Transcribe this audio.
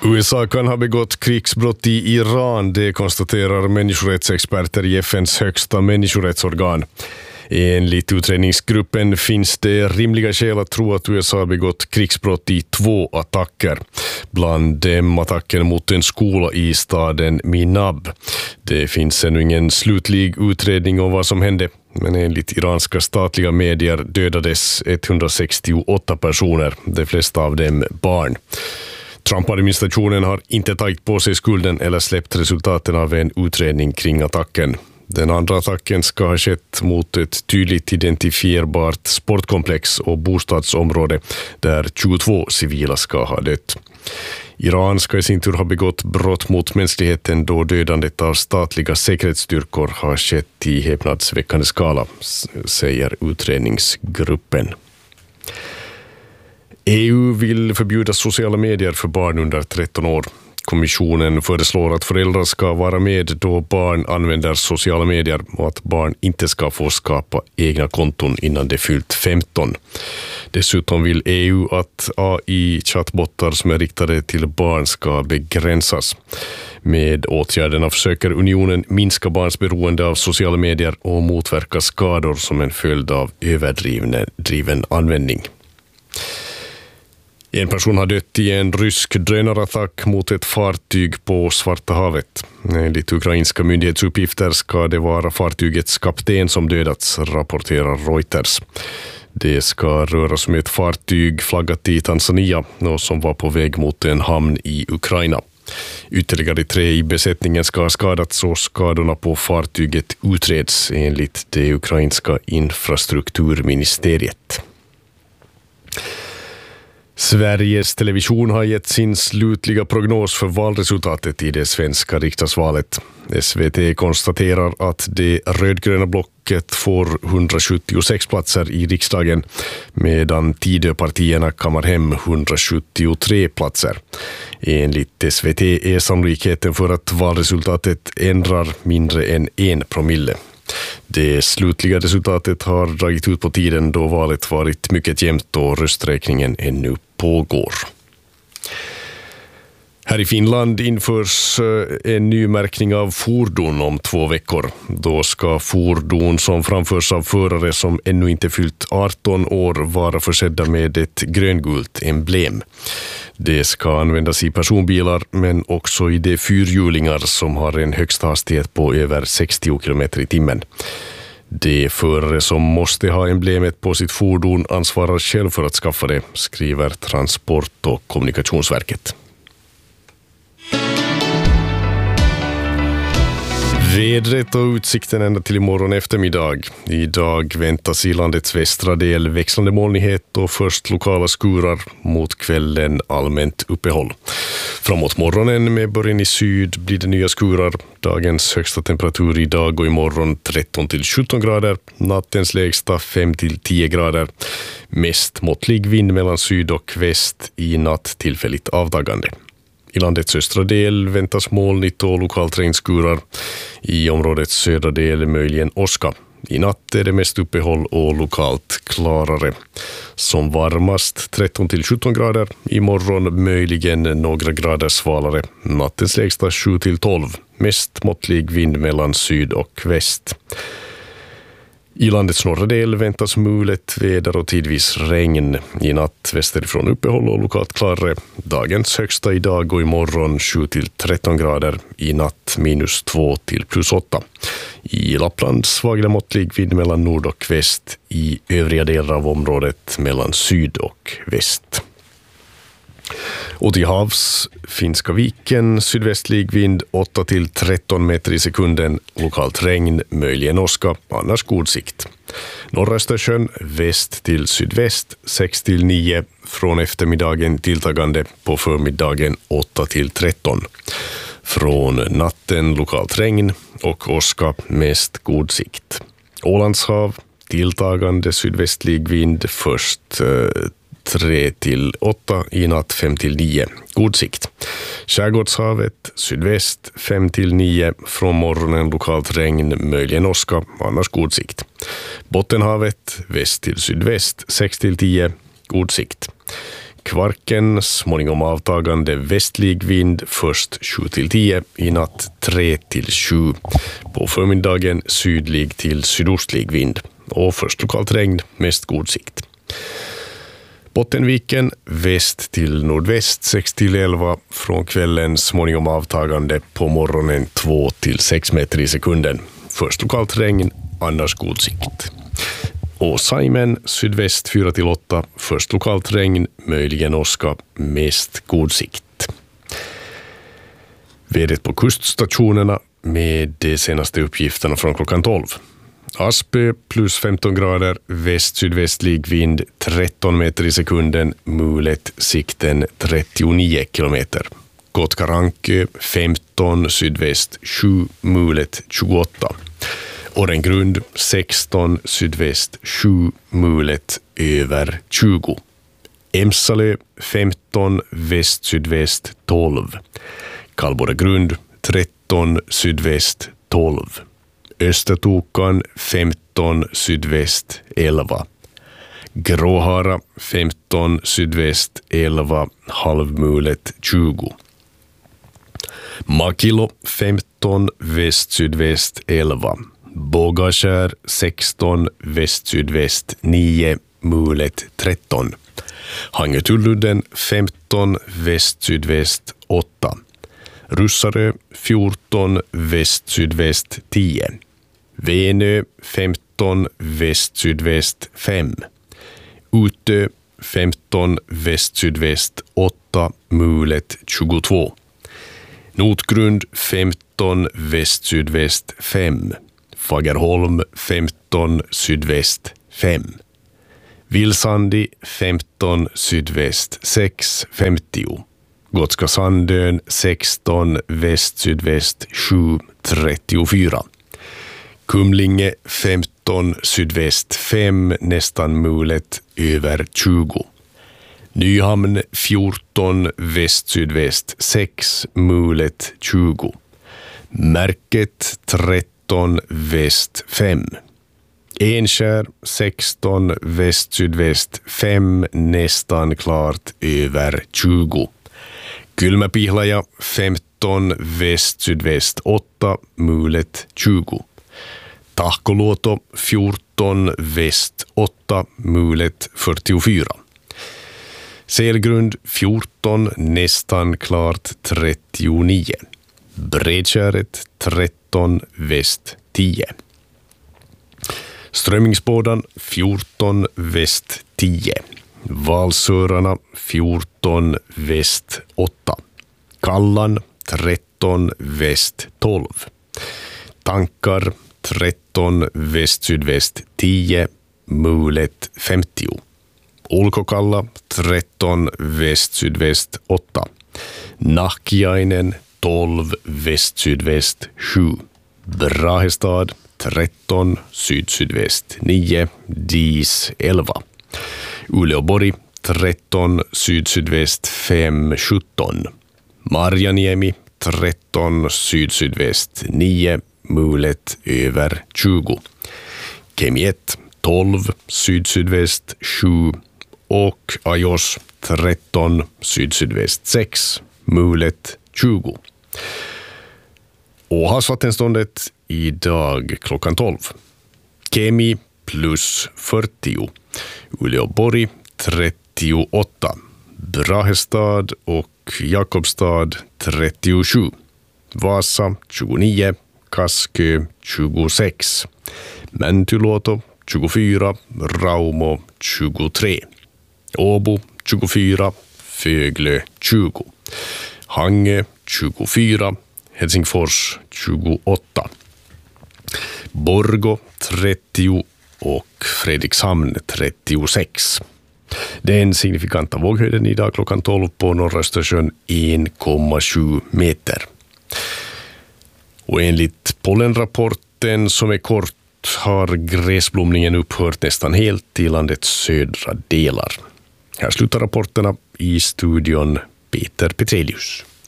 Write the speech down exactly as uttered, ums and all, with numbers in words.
U S A kan ha begått krigsbrott i Iran, det konstaterar människorättsexperter i F N:s högsta människorättsorgan. Enligt utredningsgruppen finns det rimliga skäl att tro att U S A har begått krigsbrott i två attacker. Bland dem attacken mot en skola i staden Minab. Det finns ännu ingen slutlig utredning om vad som hände, men enligt iranska statliga medier dödades etthundrasextioåtta personer, de flesta av dem barn. Trump-administrationen har inte tagit på sig skulden eller släppt resultaten av en utredning kring attacken. Den andra attacken ska ha skett mot ett tydligt identifierbart sportkomplex och bostadsområde där tjugotvå civila ska ha dött. Iran ska i sin tur ha begått brott mot mänskligheten då dödandet av statliga säkerhetsstyrkor har skett i häpnadsväckande skala, säger utredningsgruppen. E U vill förbjuda sociala medier för barn under tretton år. Kommissionen föreslår att föräldrar ska vara med då barn använder sociala medier och att barn inte ska få skapa egna konton innan de fyllt femton. Dessutom vill E U att A I-chattbottar som är riktade till barn ska begränsas. Med åtgärderna försöker unionen minska barns beroende av sociala medier och motverka skador som en följd av överdriven användning. En person har dött i en rysk drönarattack mot ett fartyg på Svarta havet. Enligt ukrainska myndighetsuppgifter ska det vara fartygets kapten som dödats, rapporterar Reuters. Det ska röra sig om ett fartyg flaggat i Tanzania och som var på väg mot en hamn i Ukraina. Ytterligare tre i besättningen ska ha skadats och skadorna på fartyget utreds enligt det ukrainska infrastrukturministeriet. Sveriges Television har gett sin slutliga prognos för valresultatet i det svenska riksdagsvalet. S V T konstaterar att det rödgröna blocket får hundrasjuttiosex platser i riksdagen medan Tidöpartierna kammar hem hundrasjuttiotre platser. Enligt S V T är sannolikheten för att valresultatet ändrar mindre än en promille. Det slutliga resultatet har dragit ut på tiden då valet varit mycket jämnt och rösträkningen ännu pågår. Här i Finland införs en ny märkning av fordon om två veckor. Då ska fordon som framförs av förare som ännu inte fyllt arton år vara försedda med ett gröngult emblem. Det ska användas i personbilar men också i de fyrhjulingar som har en högsta hastighet på över sextio kilometer i timmen. De förare som måste ha emblemet på sitt fordon ansvarar själv för att skaffa det, skriver Transport- och kommunikationsverket. Vädret och utsikten ända till imorgon eftermiddag. Idag väntas i landets västra del växlande molnighet och först lokala skurar, mot kvällen allmänt uppehåll. Framåt morgonen med början i syd blir det nya skurar. Dagens högsta temperatur idag och imorgon tretton till sjutton grader. Nattens lägsta fem till tio grader. Mest måttlig vind mellan syd och väst, i natt tillfälligt avtagande. I landets östra del väntas molnigt och lokalt regnskurar. I områdets södra del möjligen åska. I natt är det mest uppehåll och lokalt klarare. Som varmast tretton till sjutton grader. Imorgon möjligen några grader svalare. Nattens lägsta sju till tolv. Mest måttlig vind mellan syd och väst. I landets norra del väntas mulet väder och tidvis regn. I natt västerifrån uppehåll och lokalt klarare. Dagens högsta idag och imorgon sju till tretton grader. I natt minus två till plus åtta. I Lappland svag eller måttlig vind mellan nord och väst. I övriga delar av området mellan syd och väst. Och till havs, Finska viken, sydvästlig vind åtta till tretton meter i sekunden, lokalt regn, möjligen åska, annars god sikt. Norra Östersjön, väst till sydväst, sex till nio, från eftermiddagen tilltagande, på förmiddagen åtta till tretton. Från natten lokalt regn och åska, mest god sikt. Ålandshav, tilltagande sydvästlig vind, först eh, tre till åtta, i natt fem till nio. God sikt. Skärgårdshavet, sydväst fem till nio, från morgonen lokalt regn, möjligen åska, annars god sikt. Bottenhavet, väst till sydväst sex till tio, god sikt. Kvarken, småningom avtagande västlig vind, först sju till tio, i natt tre till sju. På förmiddagen sydlig till sydostlig vind och först lokalt regn, mest god sikt. Bottenviken väst till nordväst sex till elva, från kvällen småningom avtagande, på morgonen två till sex meter i sekunden. Först lokalt regn, annars god sikt. Och Saimen sydväst fyra till åtta, först lokalt regn, möjligen åska, mest god sikt. Vädret på kuststationerna med de senaste uppgifterna från klockan tolv. Aspö plus femton grader, väst-sydvästlig vind tretton meter i sekunden, mulet sikten trettionio kilometer. Kotkarankö femton, sydväst sju, mulet tjugoåtta. Årengrund sexton, sydväst sju, mulet över tjugo. Emsalö femton, väst-sydväst tolv. Kalboregrund tretton, sydväst tolv. Östertokan femton, sydväst elva. Gråhara femton, sydväst elva, halvmulet tjugo. Makilo femton, väst-sydväst elva. Bågakär sexton, väst-sydväst nio, mulet tretton. Hangetuludden femton, väst-sydväst åtta. Russarö fjorton, väst-sydväst tio. Venö femton, väst-sydväst fem. Utö femton, väst-sydväst åtta, mulet tjugotvå. Notgrund femton, väst-sydväst fem. Fagerholm femton, sydväst fem. Vilsandi femton, sydväst sex, femtio. Gotska Sandön sexton, väst-sydväst sju, trettiofyra. Kumlinge femton, sydväst fem, nästan mulet över tjugo. Nyhamn fjorton, väst-sydväst sex, mulet tjugo. Märket tretton, väst fem. Enskär sexton, väst-sydväst fem, nästan klart över tjugo. Kylmäpihlaja femton, väst-sydväst åtta, mulet tjugo. Tahkoluoto fjorton, väst åtta, mulet fyrtiofyra. Selgrund fjorton, nästan klart trettionio. Bredskäret tretton, väst tio. Strömmingsbådan fjorton, väst tio. Valsörarna fjorton, väst åtta. Kallan tretton, väst tolv. Tankar tretton, väst-sydväst tio, mulet femtio. Ulkokalla tretton, väst-sydväst åtta. Nahkiainen tolv, väst-sydväst sju. Brahestad tretton, syd-sydväst nio, Dis elva. Uleåborg tretton, syd-sydväst fem, sjutton. Marjaniemi tretton, syd-sydväst nio, mulet över tjugo. Kemiet tolv, syd-sydväst sju och Ajos tretton, syd-sydväst sex, mulet tjugo. Och havsvattenståndet idag klockan tolv. Kemi plus fyrtio. Uleåborg trettioåtta. Brahestad och Jakobstad trettiosju. Vasa tjugonio. Kaskö tjugosex. Mäntyluoto tjugofyra. Raumo tjugotre. Åbo tjugofyra. Föglö tjugo. Hangö tjugofyra. Helsingfors tjugoåtta. Borgå trettio och Fredrikshamn trettiosex. Den signifikanta våghöjden idag klockan tolv på norra Östersjön en komma sju meter. Och enligt pollenrapporten som är kort har gräsblomningen upphört nästan helt i landets södra delar. Här slutar rapporterna. I studion Peter Petrelius.